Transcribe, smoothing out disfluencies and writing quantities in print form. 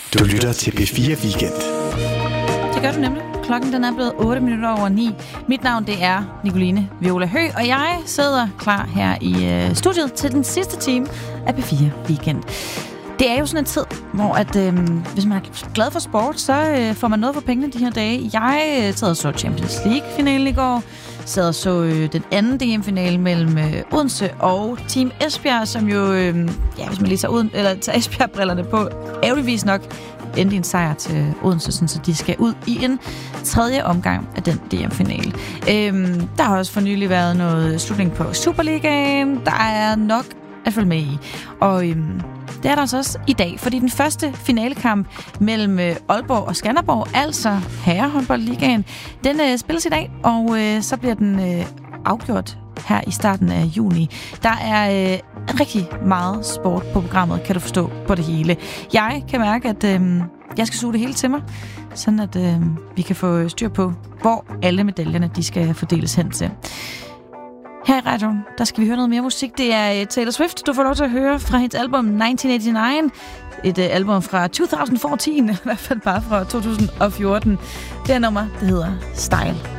Du lytter til P4 Weekend. Det gør du nemlig. Klokken den er blevet 8:08. Mit navn det er Nicoline Viola Høgh, og jeg sidder klar her i studiet til den sidste time af P4 Weekend. Det er jo sådan en tid, hvor at, hvis man er glad for sport, så får man noget for pengene de her dage. Jeg sad og så Champions League-finalen i går, sad og så den anden DM-finale mellem Odense og Team Esbjerg, som jo, hvis man lige tager Esbjerg-brillerne på, ærgerligvis nok endte en sejr til Odense, så de skal ud i en tredje omgang af den DM-finale. Der har også for nylig været noget slutning på Superligaen. Der er nok at følge med i. Og det er der også i dag, fordi den første finalekamp mellem Aalborg og Skanderborg, altså herrehåndboldligaen, den spilles i dag, og så bliver den afgjort her i starten af juni. Der er rigtig meget sport på programmet, kan du forstå, på det hele. Jeg kan mærke, at jeg skal suge det hele til mig, sådan at vi kan få styr på, hvor alle medaljerne de skal fordeles hen til. Her i radioen, der skal vi høre noget mere musik. Det er Taylor Swift, du får lov til at høre fra hendes album 1989. Et album fra 2014, i hvert fald bare fra 2014. Det her nummer, det hedder Style.